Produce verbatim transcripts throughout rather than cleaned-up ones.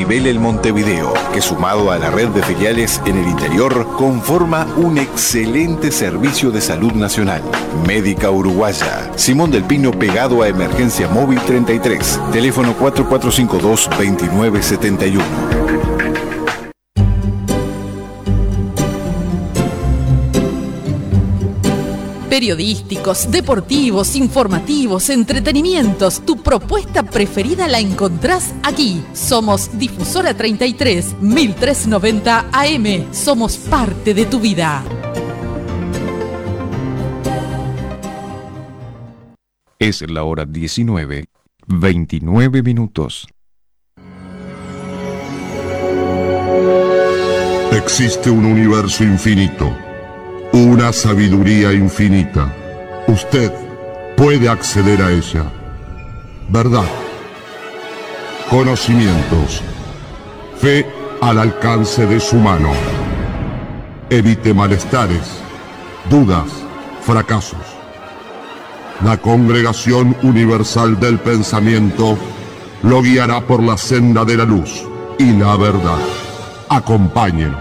nivel en Montevideo, que sumado a la red de filiales en el interior, conforma un excelente servicio de salud nacional. Médica Uruguaya. Simón del Pino pegado a Emergencia Móvil treinta y tres. Teléfono cuatro cuatro cinco dos, dos nueve siete uno. Periodísticos, deportivos, informativos, entretenimientos. Tu propuesta preferida la encontrás aquí. Somos Difusora treinta y tres, mil trescientos noventa A M. Somos parte de tu vida. Es la hora diecinueve, veintinueve minutos. Existe un universo infinito, una sabiduría infinita. Usted puede acceder a ella. Verdad, conocimientos, fe al alcance de su mano. Evite malestares, dudas, fracasos. La Congregación Universal del Pensamiento lo guiará por la senda de la luz y la verdad. Acompáñenos.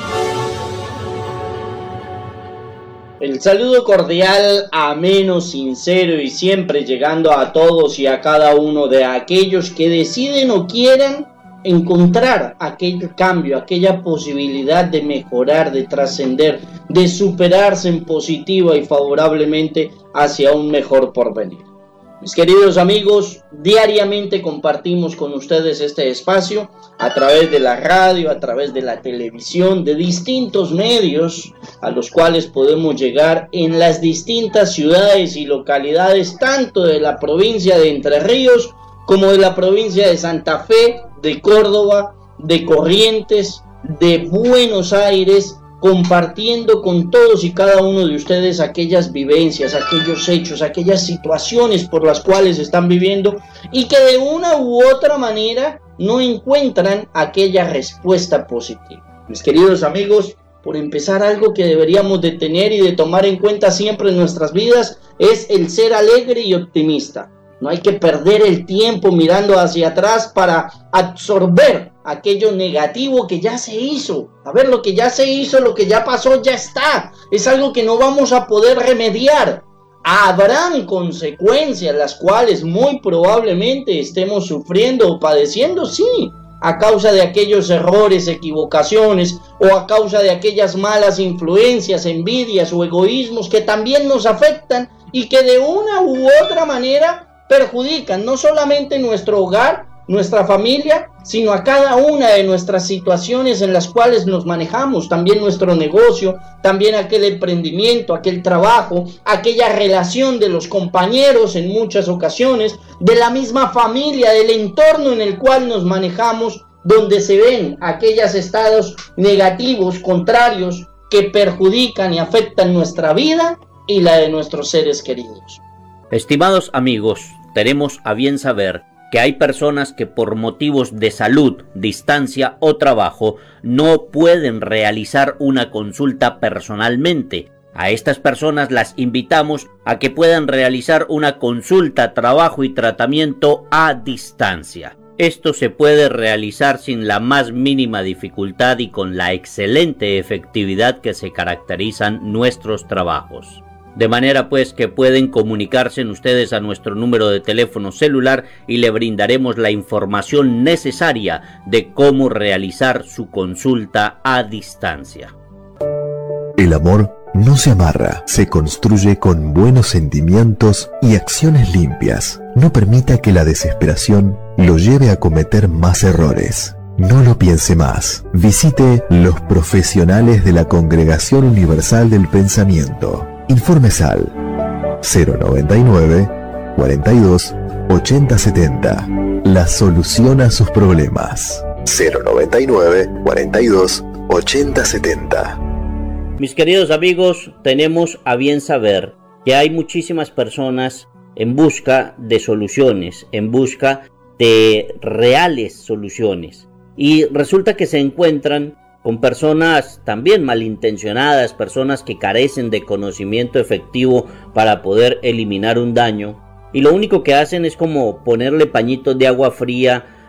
El saludo cordial, ameno, sincero y siempre llegando a todos y a cada uno de aquellos que deciden o quieran encontrar aquel cambio, aquella posibilidad de mejorar, de trascender, de superarse en positiva y favorablemente hacia un mejor porvenir. Mis queridos amigos, diariamente compartimos con ustedes este espacio a través de la radio, a través de la televisión, de distintos medios a los cuales podemos llegar en las distintas ciudades y localidades, tanto de la provincia de Entre Ríos como de la provincia de Santa Fe, de Córdoba, de Corrientes, de Buenos Aires, compartiendo con todos y cada uno de ustedes aquellas vivencias, aquellos hechos, aquellas situaciones por las cuales están viviendo y que de una u otra manera no encuentran aquella respuesta positiva. Mis queridos amigos, por empezar, algo que deberíamos de tener y de tomar en cuenta siempre en nuestras vidas es el ser alegre y optimista. No hay que perder el tiempo mirando hacia atrás para absorber aquello negativo que ya se hizo. A ver, lo que ya se hizo, lo que ya pasó, ya está. Es algo que no vamos a poder remediar. Habrán consecuencias las cuales muy probablemente estemos sufriendo o padeciendo, sí, a causa de aquellos errores, equivocaciones o a causa de aquellas malas influencias, envidias o egoísmos que también nos afectan y que de una u otra manera perjudican no solamente nuestro hogar, nuestra familia, sino a cada una de nuestras situaciones en las cuales nos manejamos, también nuestro negocio, también aquel emprendimiento, aquel trabajo, aquella relación de los compañeros en muchas ocasiones, de la misma familia, del entorno en el cual nos manejamos, donde se ven aquellos estados negativos, contrarios, que perjudican y afectan nuestra vida y la de nuestros seres queridos. Estimados amigos, tenemos a bien saber que hay personas que por motivos de salud, distancia o trabajo no pueden realizar una consulta personalmente. A estas personas las invitamos a que puedan realizar una consulta, trabajo y tratamiento a distancia. Esto se puede realizar sin la más mínima dificultad y con la excelente efectividad que se caracterizan nuestros trabajos. De manera pues que pueden comunicarse ustedes a nuestro número de teléfono celular y le brindaremos la información necesaria de cómo realizar su consulta a distancia. El amor no se amarra, se construye con buenos sentimientos y acciones limpias. No permita que la desesperación lo lleve a cometer más errores. No lo piense más. Visite los profesionales de la Congregación Universal del Pensamiento. Informes al cero noventa y nueve, cuarenta y dos, ochenta setenta. La solución a sus problemas. cero noventa y nueve, cuarenta y dos, ochenta setenta. Mis queridos amigos, tenemos a bien saber que hay muchísimas personas en busca de soluciones, en busca de reales soluciones. Y resulta que se encuentran con personas también malintencionadas, personas que carecen de conocimiento efectivo para poder eliminar un daño, y lo único que hacen es como ponerle pañitos de agua fría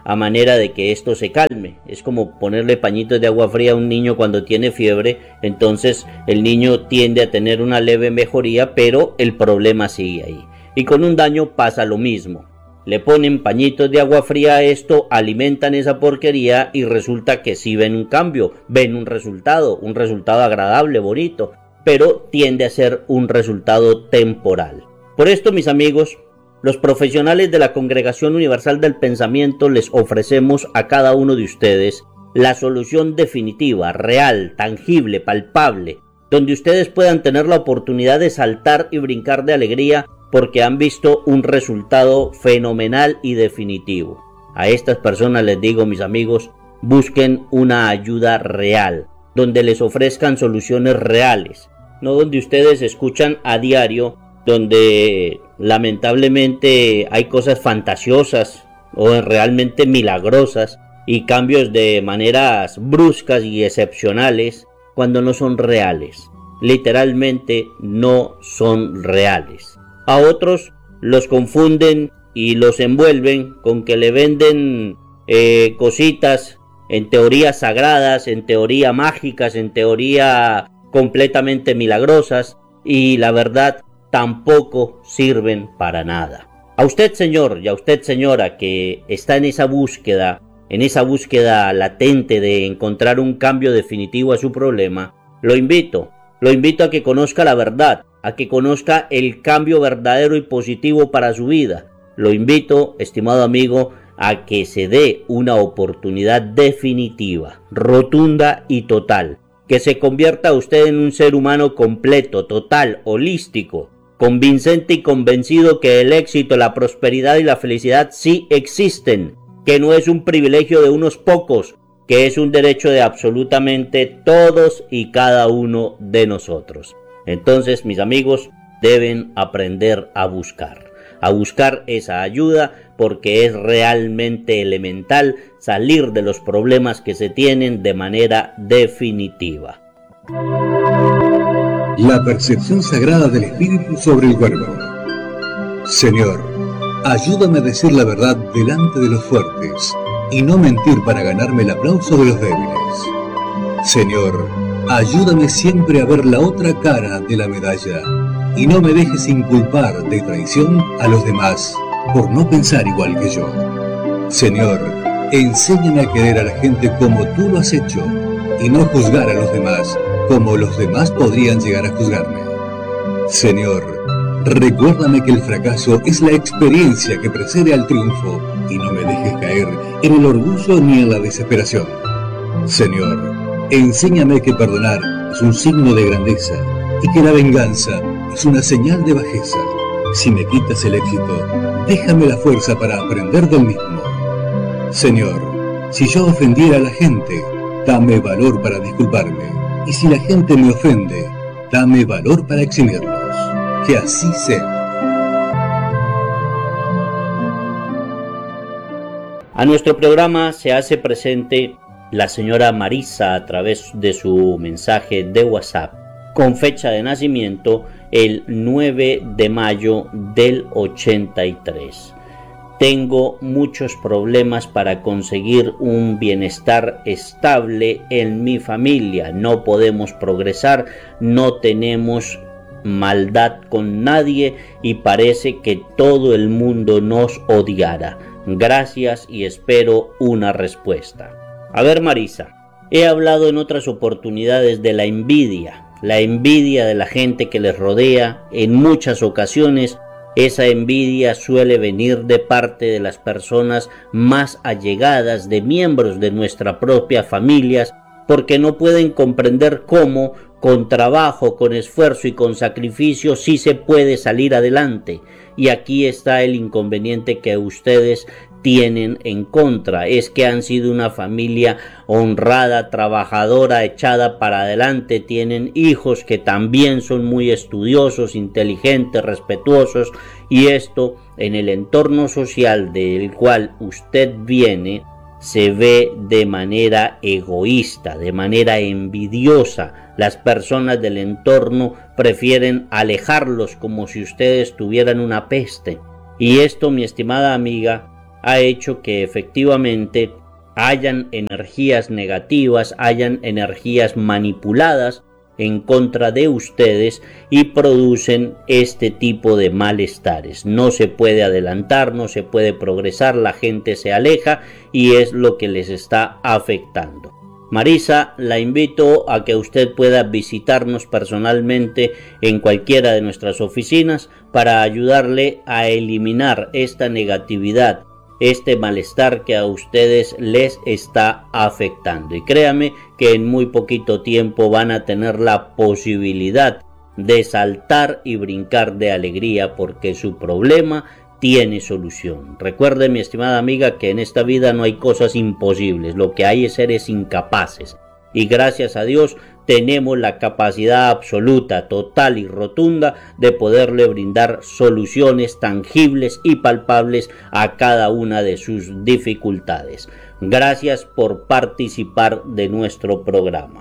a manera de que esto se calme. Es como ponerle pañitos de agua fría a un niño cuando tiene fiebre, entonces el niño tiende a tener una leve mejoría, pero el problema sigue ahí. Y con un daño pasa lo mismo. Le ponen pañitos de agua fría a esto, alimentan esa porquería y resulta que sí ven un cambio, ven un resultado, un resultado agradable, bonito, pero tiende a ser un resultado temporal. Por esto, mis amigos, los profesionales de la Congregación Universal del Pensamiento les ofrecemos a cada uno de ustedes la solución definitiva, real, tangible, palpable, donde ustedes puedan tener la oportunidad de saltar y brincar de alegría porque han visto un resultado fenomenal y definitivo. A estas personas les digo, mis amigos, busquen una ayuda real, donde les ofrezcan soluciones reales, no donde ustedes escuchan a diario, donde lamentablemente hay cosas fantasiosas o realmente milagrosas y cambios de maneras bruscas y excepcionales cuando no son reales. Literalmente no son reales. A otros los confunden y los envuelven con que le venden eh, cositas en teoría sagradas, en teoría mágicas, en teoría completamente milagrosas, y la verdad tampoco sirven para nada. A usted, señor, y a usted, señora, que está en esa búsqueda, en esa búsqueda latente de encontrar un cambio definitivo a su problema, lo invito, lo invito a que conozca la verdad, a que conozca el cambio verdadero y positivo para su vida. Lo invito, estimado amigo, a que se dé una oportunidad definitiva, rotunda y total, que se convierta usted en un ser humano completo, total, holístico, convincente y convencido que el éxito, la prosperidad y la felicidad sí existen, que no es un privilegio de unos pocos, que es un derecho de absolutamente todos y cada uno de nosotros. Entonces, mis amigos, deben aprender a buscar, a buscar esa ayuda, porque es realmente elemental salir de los problemas que se tienen de manera definitiva. La percepción sagrada del espíritu sobre el cuerpo. Señor, ayúdame a decir la verdad delante de los fuertes y no mentir para ganarme el aplauso de los débiles. Señor, ayúdame siempre a ver la otra cara de la medalla y no me dejes inculpar de traición a los demás por no pensar igual que yo. Señor, enséñame a querer a la gente como tú lo has hecho y no juzgar a los demás como los demás podrían llegar a juzgarme. Señor, recuérdame que el fracaso es la experiencia que precede al triunfo y no me dejes caer en el orgullo ni en la desesperación. Señor, enséñame que perdonar es un signo de grandeza y que la venganza es una señal de bajeza. Si me quitas el éxito, déjame la fuerza para aprender del mismo. Señor, si yo ofendiera a la gente, dame valor para disculparme. Y si la gente me ofende, dame valor para eximirlos. Que así sea. A nuestro programa se hace presente la señora Marisa a través de su mensaje de WhatsApp, con fecha de nacimiento el nueve de mayo del ochenta y tres. Tengo muchos problemas para conseguir un bienestar estable en mi familia. No podemos progresar, no tenemos maldad con nadie y parece que todo el mundo nos odiara. Gracias y espero una respuesta. A ver, Marisa, he hablado en otras oportunidades de la envidia. La envidia de la gente que les rodea. En muchas ocasiones esa envidia suele venir de parte de las personas más allegadas, de miembros de nuestra propia familia, porque no pueden comprender cómo con trabajo, con esfuerzo y con sacrificio sí se puede salir adelante. Y aquí está el inconveniente que ustedes tienen en contra, es que han sido una familia honrada, trabajadora, echada para adelante, tienen hijos que también son muy estudiosos, inteligentes, respetuosos, y esto en el entorno social del cual usted viene se ve de manera egoísta, de manera envidiosa. Las personas del entorno prefieren alejarlos como si ustedes tuvieran una peste. Y esto, mi estimada amiga, ha hecho que efectivamente hayan energías negativas, hayan energías manipuladas en contra de ustedes y producen este tipo de malestares. No se puede adelantar, no se puede progresar, la gente se aleja y es lo que les está afectando. Marisa, la invito a que usted pueda visitarnos personalmente en cualquiera de nuestras oficinas para ayudarle a eliminar esta negatividad, este malestar que a ustedes les está afectando. Y créame que en muy poquito tiempo van a tener la posibilidad de saltar y brincar de alegría porque su problema tiene solución. Recuerde, mi estimada amiga, que en esta vida no hay cosas imposibles, lo que hay es seres incapaces. Y gracias a Dios tenemos la capacidad absoluta, total y rotunda de poderle brindar soluciones tangibles y palpables a cada una de sus dificultades. Gracias por participar de nuestro programa.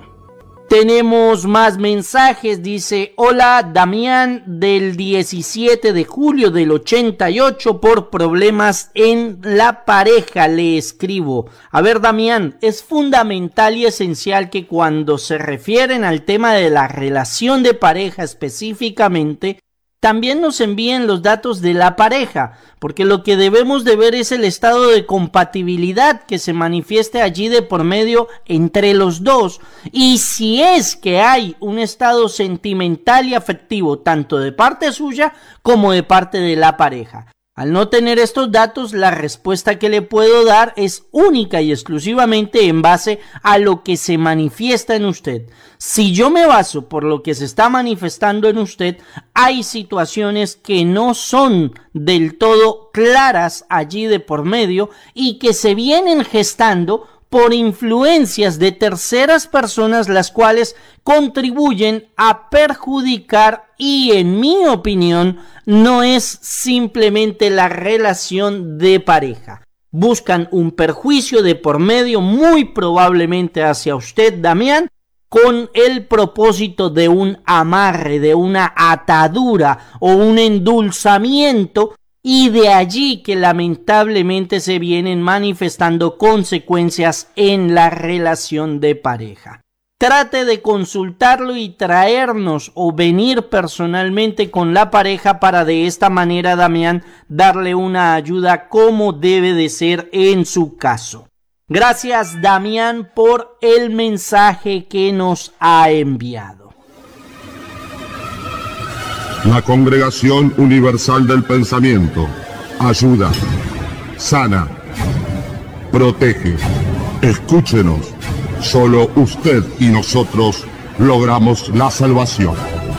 Tenemos más mensajes. Dice: hola, Damián, del diecisiete de julio del ochenta y ocho, por problemas en la pareja le escribo. A ver, Damián, es fundamental y esencial que cuando se refieren al tema de la relación de pareja específicamente, también nos envíen los datos de la pareja, porque lo que debemos de ver es el estado de compatibilidad que se manifieste allí de por medio entre los dos, y si es que hay un estado sentimental y afectivo tanto de parte suya como de parte de la pareja. Al no tener estos datos, la respuesta que le puedo dar es única y exclusivamente en base a lo que se manifiesta en usted. Si yo me baso por lo que se está manifestando en usted, hay situaciones que no son del todo claras allí de por medio y que se vienen gestando por influencias de terceras personas, las cuales contribuyen a perjudicar, y en mi opinión no es simplemente la relación de pareja. Buscan un perjuicio de por medio, muy probablemente hacia usted, Damián, con el propósito de un amarre, de una atadura o un endulzamiento, y de allí que lamentablemente se vienen manifestando consecuencias en la relación de pareja. Trate de consultarlo y traernos o venir personalmente con la pareja para de esta manera, Damián, darle una ayuda como debe de ser en su caso. Gracias, Damián, por el mensaje que nos ha enviado. La Congregación Universal del Pensamiento ayuda, sana, protege. Escúchenos, solo usted y nosotros logramos la salvación.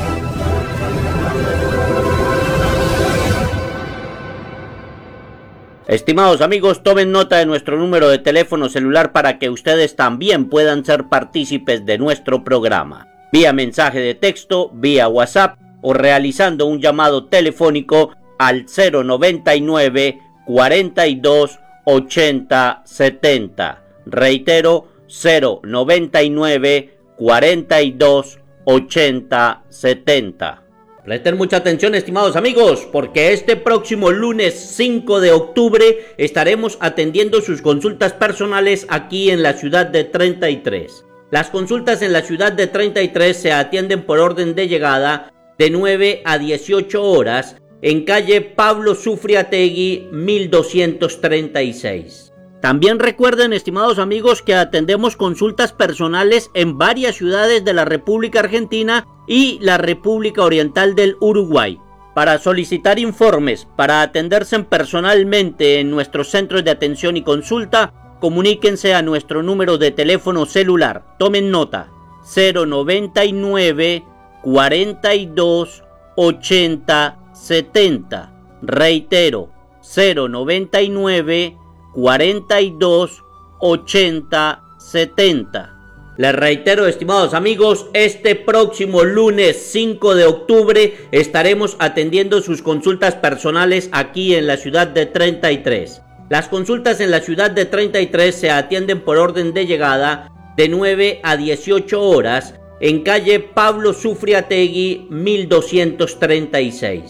Estimados amigos, tomen nota de nuestro número de teléfono celular para que ustedes también puedan ser partícipes de nuestro programa. Vía mensaje de texto, vía WhatsApp o realizando un llamado telefónico al cero noventa y nueve, cuarenta y dos, ochenta, setenta. Reitero, cero noventa y nueve, cuarenta y dos, ochenta, setenta. Presten mucha atención, estimados amigos, porque este próximo lunes cinco de octubre estaremos atendiendo sus consultas personales aquí en la ciudad de treinta y tres. Las consultas en la ciudad de treinta y tres se atienden por orden de llegada de nueve a dieciocho horas en calle Pablo Sufriategui mil doscientos treinta y seis. También recuerden, estimados amigos, que atendemos consultas personales en varias ciudades de la República Argentina y la República Oriental del Uruguay. Para solicitar informes, para atenderse personalmente en nuestros centros de atención y consulta, comuníquense a nuestro número de teléfono celular. Tomen nota: cero noventa y nueve, cuarenta y dos, ochenta, setenta. Reitero, cero noventa y nueve, cuarenta y dos, ochenta, setenta. Les reitero, estimados amigos, este próximo lunes cinco de octubre estaremos atendiendo sus consultas personales aquí en la ciudad de treinta y tres. Las consultas en la ciudad de treinta y tres se atienden por orden de llegada de nueve a dieciocho horas en calle Pablo Sufriategui mil doscientos treinta y seis.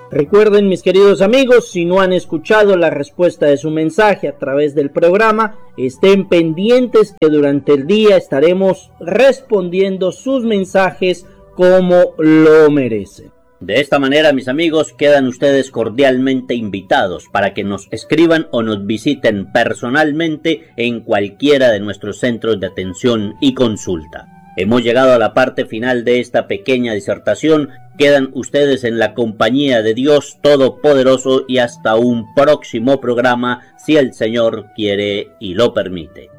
Recuerden, mis queridos amigos, si no han escuchado la respuesta de su mensaje a través del programa, estén pendientes que durante el día estaremos respondiendo sus mensajes como lo merecen. De esta manera, mis amigos, quedan ustedes cordialmente invitados para que nos escriban o nos visiten personalmente en cualquiera de nuestros centros de atención y consulta. Hemos llegado a la parte final de esta pequeña disertación. Quedan ustedes en la compañía de Dios Todopoderoso y hasta un próximo programa, si el Señor quiere y lo permite.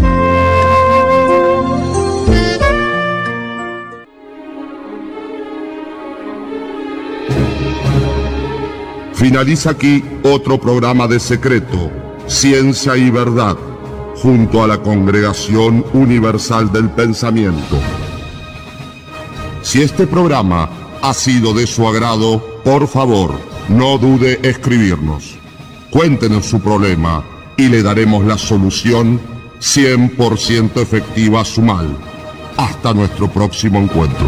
Finaliza aquí otro programa de Secreto, Ciencia y Verdad, junto a la Congregación Universal del Pensamiento. Si este programa ha sido de su agrado, por favor, no dude escribirnos. Cuéntenos su problema y le daremos la solución cien por ciento efectiva a su mal. Hasta nuestro próximo encuentro.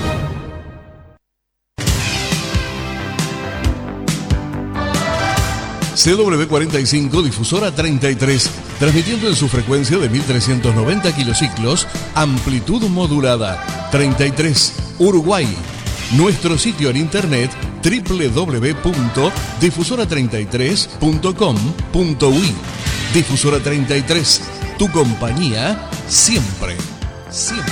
C W cuarenta y cinco, difusora treinta y tres, transmitiendo en su frecuencia de mil trescientos noventa kilociclos, amplitud modulada, treinta y tres, Uruguay. Nuestro sitio en internet doble u doble u doble u punto difusora treinta y tres punto com punto u i. Difusora treinta y tres, tu compañía siempre, siempre.